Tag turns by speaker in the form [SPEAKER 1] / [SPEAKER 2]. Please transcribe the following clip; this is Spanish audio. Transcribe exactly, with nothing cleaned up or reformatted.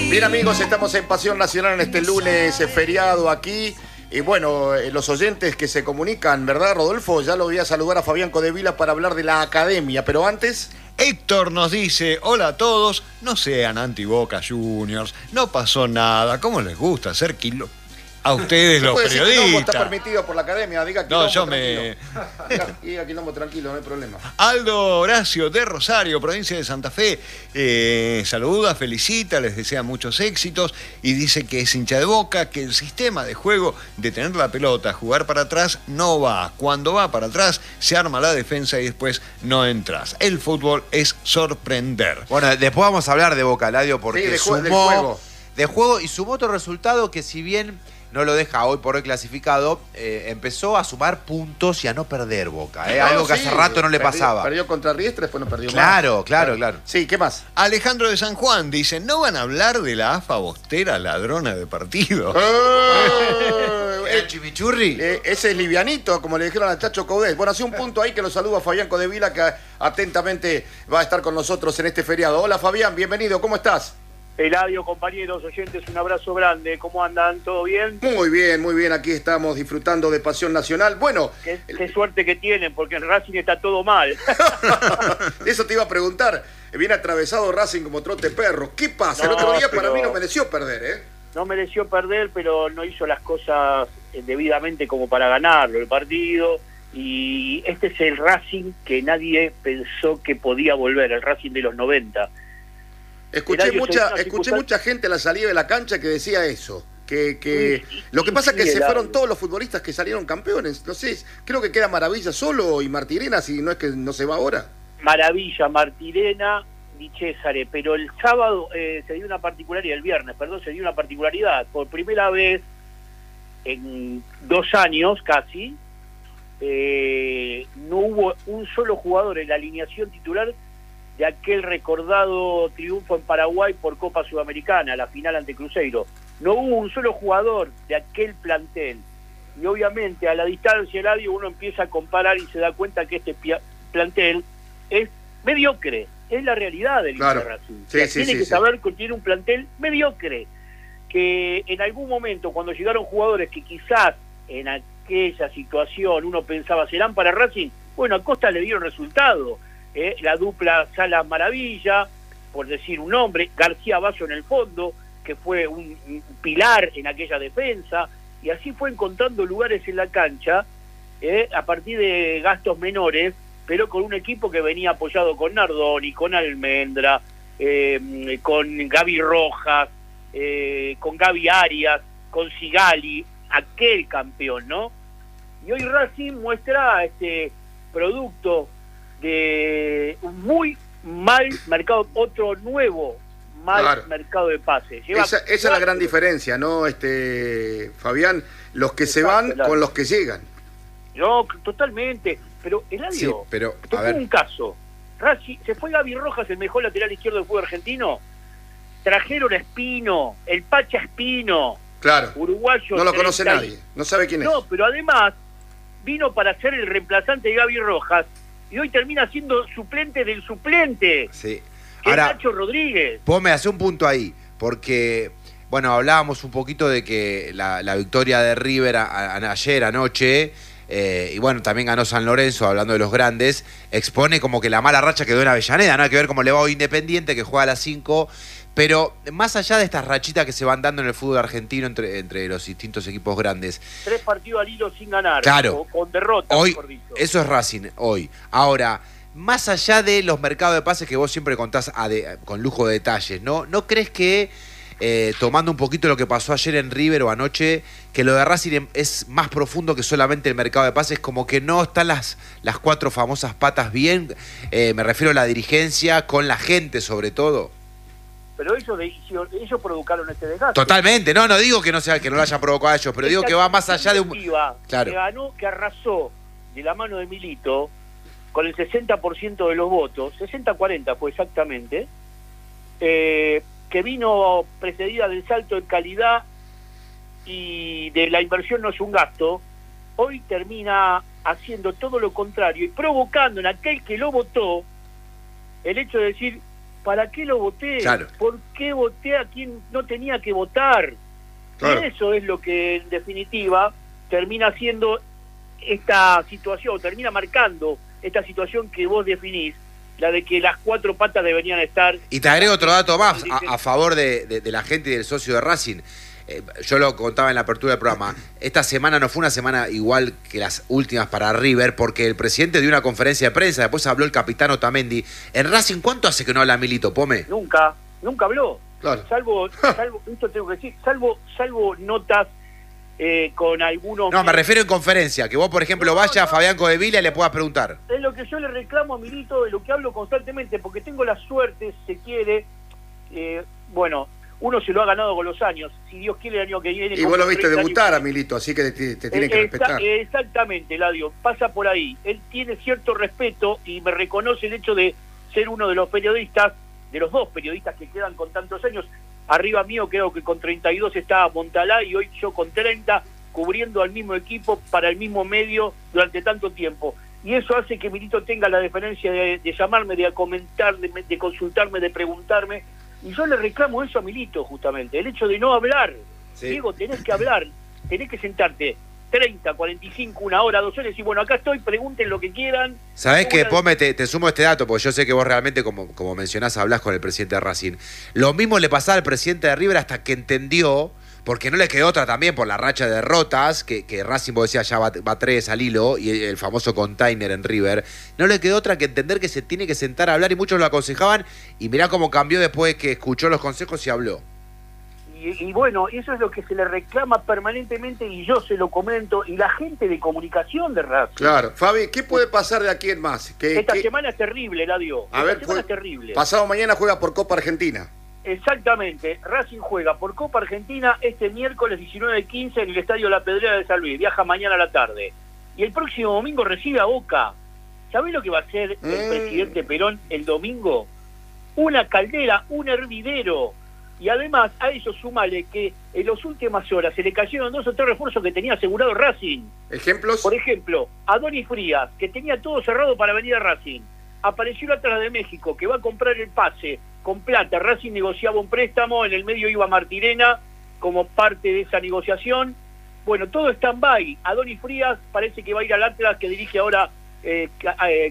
[SPEAKER 1] Bien, amigos, estamos en Pasión Nacional en este lunes eh, feriado aquí. Y bueno, eh, los oyentes que se comunican, ¿verdad, Rodolfo? Ya lo voy a saludar a Fabián Codevila para hablar de la academia, pero antes...
[SPEAKER 2] Héctor nos dice, hola a todos, no sean anti-Boca Juniors, no pasó nada, ¿cómo les gusta hacer kilo? A ustedes los
[SPEAKER 1] puede
[SPEAKER 2] periodistas.
[SPEAKER 1] Decir que está permitido por la academia, diga quilombo,
[SPEAKER 2] No, yo
[SPEAKER 1] tranquilo.
[SPEAKER 2] me...
[SPEAKER 1] Diga, diga quilombo tranquilo, no hay problema.
[SPEAKER 2] Aldo Horacio de Rosario, provincia de Santa Fe, eh, saluda, felicita, les desea muchos éxitos y dice que es hincha de Boca, que el sistema de juego de tener la pelota, jugar para atrás, no va. Cuando va para atrás, se arma la defensa y después no entras. El fútbol es sorprender.
[SPEAKER 3] Bueno, después vamos a hablar de Boca, Ladio, porque
[SPEAKER 1] Sí, de
[SPEAKER 3] sumó...
[SPEAKER 1] del juego.
[SPEAKER 3] De juego y sumó otro resultado que, si bien no lo deja hoy por hoy clasificado, eh, empezó a sumar puntos y a no perder Boca, ¿eh?
[SPEAKER 1] No,
[SPEAKER 3] Algo que
[SPEAKER 1] sí,
[SPEAKER 3] hace rato no le
[SPEAKER 1] perdió,
[SPEAKER 3] pasaba.
[SPEAKER 1] Perdió contra Riestra, después no perdió
[SPEAKER 3] Claro,
[SPEAKER 1] más.
[SPEAKER 3] claro, claro.
[SPEAKER 1] Sí, ¿qué más?
[SPEAKER 2] Alejandro de San Juan dice, ¿no van a hablar de la AFA Bostera ladrona de partido?
[SPEAKER 1] Oh,
[SPEAKER 3] ¿El
[SPEAKER 1] eh,
[SPEAKER 3] chimichurri?
[SPEAKER 1] eh, ese es livianito, como le dijeron al Chacho Coudet. Bueno, hace un punto ahí que lo saluda Fabián Codevila, que atentamente va a estar con nosotros en este feriado. Hola, Fabián, bienvenido, ¿cómo estás?
[SPEAKER 4] Eladio, compañeros, oyentes, un abrazo grande. ¿Cómo andan? ¿Todo bien?
[SPEAKER 1] Muy bien, muy bien. Aquí estamos disfrutando de Pasión Nacional. Bueno...
[SPEAKER 4] Qué, qué suerte que tienen, porque en Racing está todo mal.
[SPEAKER 1] Eso te iba a preguntar. Viene atravesado Racing como trote perro. ¿Qué pasa?
[SPEAKER 4] No,
[SPEAKER 1] El otro día
[SPEAKER 4] pero...
[SPEAKER 1] para mí no mereció perder, ¿eh?
[SPEAKER 4] No mereció perder, pero no hizo las cosas debidamente como para ganarlo el partido. Y este es el Racing que nadie pensó que podía volver, el Racing de los noventa.
[SPEAKER 1] Escuché
[SPEAKER 4] Eladio,
[SPEAKER 1] mucha,
[SPEAKER 4] una
[SPEAKER 1] escuché
[SPEAKER 4] circunstancia-
[SPEAKER 1] mucha gente a la salida de la cancha que decía eso. Que, que...
[SPEAKER 4] Sí,
[SPEAKER 1] Lo que
[SPEAKER 4] sí,
[SPEAKER 1] pasa es que
[SPEAKER 4] sí,
[SPEAKER 1] se
[SPEAKER 4] Eladio.
[SPEAKER 1] fueron todos los futbolistas que salieron campeones. No sé, creo que queda Maravilla solo y Martirena, si no es que no se va ahora.
[SPEAKER 4] Maravilla, Martirena, Di Césare, pero el sábado eh, se dio una particularidad, el viernes, perdón, se dio una particularidad. Por primera vez en dos años casi, eh, no hubo un solo jugador en la alineación titular de aquel recordado triunfo en Paraguay por Copa Sudamericana, la final ante Cruzeiro. No hubo un solo jugador de aquel plantel. Y obviamente a la distancia, Eladio, uno empieza a comparar y se da cuenta que este pia- plantel es mediocre. Es la realidad del
[SPEAKER 1] Claro.
[SPEAKER 4] hincha de Racing.
[SPEAKER 1] Sí,
[SPEAKER 4] O sea,
[SPEAKER 1] sí,
[SPEAKER 4] tiene
[SPEAKER 1] sí,
[SPEAKER 4] que
[SPEAKER 1] sí.
[SPEAKER 4] saber que tiene un plantel mediocre. Que en algún momento, cuando llegaron jugadores que quizás en aquella situación uno pensaba serán para Racing, bueno, a Costa le dieron resultado. Eh, la dupla Salas Maravilla, por decir un nombre, García Basso en el fondo, que fue un, un pilar en aquella defensa, y así fue encontrando lugares en la cancha, eh, a partir de gastos menores, pero con un equipo que venía apoyado con Nardoni, con Almendra, eh, con Gaby Rojas, eh, con Gaby Arias, con Sigali, aquel campeón, ¿no? Y hoy Racing muestra este producto de un muy mal mercado, otro nuevo mal
[SPEAKER 1] Claro.
[SPEAKER 4] mercado de pases. Lleva
[SPEAKER 1] Esa, esa es la gran diferencia, ¿no, este Fabián? Los que se
[SPEAKER 4] Exacto,
[SPEAKER 1] van
[SPEAKER 4] claro.
[SPEAKER 1] con los que llegan.
[SPEAKER 4] No, totalmente. Pero Eladio,
[SPEAKER 3] Sí, pero,
[SPEAKER 4] te
[SPEAKER 3] a ver...
[SPEAKER 4] pongo un caso. Racing, se fue Gaby Rojas, el mejor lateral izquierdo del fútbol argentino. Trajeron a Espino, el Pacha Espino,
[SPEAKER 1] Claro.
[SPEAKER 4] uruguayo.
[SPEAKER 1] No lo conoce
[SPEAKER 4] treinta y-
[SPEAKER 1] nadie. No sabe quién es.
[SPEAKER 4] No, pero además vino para ser el reemplazante de Gaby Rojas y hoy termina siendo suplente del suplente,
[SPEAKER 3] Sí.
[SPEAKER 4] que
[SPEAKER 3] Ahora,
[SPEAKER 4] es Nacho Rodríguez.
[SPEAKER 3] vos me hace un punto ahí, porque, bueno, hablábamos un poquito de que la, la victoria de River a- a- ayer, anoche, eh, y bueno, también ganó San Lorenzo, hablando de los grandes, expone como que la mala racha quedó en Avellaneda, no hay que ver cómo le va hoy Independiente, que juega a las cinco, pero más allá de estas rachitas que se van dando en el fútbol argentino entre, entre los distintos equipos grandes,
[SPEAKER 4] Tres partidos al hilo sin ganar,
[SPEAKER 3] Claro.
[SPEAKER 4] o con derrota,
[SPEAKER 3] hoy,
[SPEAKER 4] mejor dicho.
[SPEAKER 3] eso es Racing, hoy. Ahora, más allá de los mercados de pases que vos siempre contás a de- con lujo de detalles, ¿no? ¿No crees que, eh, tomando un poquito lo que pasó ayer en River o anoche, que lo de Racing es más profundo que solamente el mercado de pases? Como que no están las, las cuatro famosas patas bien, eh, me refiero a la dirigencia, con la gente sobre todo.
[SPEAKER 4] Pero ellos, de- ellos provocaron este desgaste.
[SPEAKER 3] Totalmente, no, no digo que no sea que no lo hayan provocado a ellos, pero digo
[SPEAKER 4] Esta
[SPEAKER 3] que va más allá de un...
[SPEAKER 4] directiva
[SPEAKER 3] Claro.
[SPEAKER 4] Que ganó, que arrasó de la mano de Milito con el sesenta por ciento de los votos, sesenta cuarenta fue exactamente, eh, que vino precedida del salto de calidad y de la inversión no es un gasto, hoy termina haciendo todo lo contrario y provocando en aquel que lo votó el hecho de decir, ¿para qué lo voté?
[SPEAKER 3] Claro.
[SPEAKER 4] ¿Por qué voté a quien no tenía que votar?
[SPEAKER 1] Claro.
[SPEAKER 4] Y eso es lo que en definitiva termina siendo esta situación, termina marcando esta situación que vos definís, la de que las cuatro patas deberían estar...
[SPEAKER 3] Y te agrego otro dato más a, a favor de, de, de la gente y del socio de Racing. Eh, yo lo contaba en la apertura del programa. Esta semana no fue una semana igual que las últimas para River, porque el presidente dio una conferencia de prensa, después habló el capitán Otamendi. En Racing, ¿cuánto hace que no habla Milito, Pome?
[SPEAKER 4] Nunca, nunca habló.
[SPEAKER 1] Claro.
[SPEAKER 4] Salvo, salvo, esto tengo que decir, salvo, salvo notas eh, con algunos...
[SPEAKER 3] No, me refiero en conferencia, que vos, por ejemplo,
[SPEAKER 4] No,
[SPEAKER 3] vayas a
[SPEAKER 4] no.
[SPEAKER 3] Fabián Codevila y le puedas preguntar.
[SPEAKER 4] Es lo que yo le reclamo a Milito, de lo que hablo constantemente, porque tengo la suerte, si se quiere, eh, bueno, uno se lo ha ganado con los años, si Dios quiere el año que viene...
[SPEAKER 1] Y vos lo
[SPEAKER 4] con
[SPEAKER 1] viste
[SPEAKER 4] treinta
[SPEAKER 1] debutar a
[SPEAKER 4] años.
[SPEAKER 1] Milito, así que te, te tiene
[SPEAKER 4] Eh,
[SPEAKER 1] que
[SPEAKER 4] exa-
[SPEAKER 1] respetar.
[SPEAKER 4] Exactamente, Ladio, pasa por ahí. Él tiene cierto respeto y me reconoce el hecho de ser uno de los periodistas, de los dos periodistas que quedan con tantos años. Arriba mío creo que con treinta y dos está Montalá y hoy yo con treinta, cubriendo al mismo equipo para el mismo medio durante tanto tiempo. Y eso hace que Milito tenga la deferencia de, de llamarme, de comentar, de, de consultarme, de preguntarme. Y yo le reclamo eso a Milito, justamente, el hecho de no hablar.
[SPEAKER 3] Sí.
[SPEAKER 4] Diego, tenés que hablar, tenés que sentarte treinta, cuarenta y cinco, una hora, dos horas y decir, bueno, acá estoy, pregunten lo que quieran.
[SPEAKER 3] ¿Sabés
[SPEAKER 4] Yo
[SPEAKER 3] qué,
[SPEAKER 4] voy a-
[SPEAKER 3] Pome? Te, te sumo este dato, porque yo sé que vos realmente, como, como mencionás, hablás con el presidente de Racing. Lo mismo le pasaba al presidente de River hasta que entendió, porque no le quedó otra también por la racha de derrotas, que, que Racing, vos decías, ya va, va tres al hilo, y el, el famoso container en River. No le quedó otra que entender que se tiene que sentar a hablar, y muchos lo aconsejaban, y mirá cómo cambió después que escuchó los consejos y habló.
[SPEAKER 4] Y, y bueno, eso es lo que se le reclama permanentemente y yo se lo comento, y la gente de comunicación de Racing.
[SPEAKER 1] Claro. Fabi, ¿qué puede pasar de aquí en más? ¿Qué,
[SPEAKER 4] Esta
[SPEAKER 1] qué-
[SPEAKER 4] semana es terrible, Ladio.
[SPEAKER 1] A
[SPEAKER 4] Esta
[SPEAKER 1] ver,
[SPEAKER 4] semana
[SPEAKER 1] fue-
[SPEAKER 4] es terrible.
[SPEAKER 1] pasado mañana juega por Copa Argentina.
[SPEAKER 4] Exactamente, Racing juega por Copa Argentina este miércoles diecinueve quince en el Estadio La Pedrera de San Luis, viaja mañana a la tarde. Y el próximo domingo recibe a Boca. ¿Sabés lo que va a hacer el
[SPEAKER 1] Mm.
[SPEAKER 4] presidente Perón el domingo? Una caldera, un hervidero. Y además a eso sumale que en las últimas horas se le cayeron dos o tres refuerzos que tenía asegurado Racing.
[SPEAKER 1] ¿Ejemplos?
[SPEAKER 4] Por ejemplo, Adonis Frías, que tenía todo cerrado para venir a Racing. Apareció el Atlas de México, que va a comprar el pase con plata. Racing negociaba un préstamo, en el medio iba Martirena como parte de esa negociación. Bueno, todo está en by. Adonis Frías parece que va a ir al Atlas, que dirige ahora eh, Ca- eh,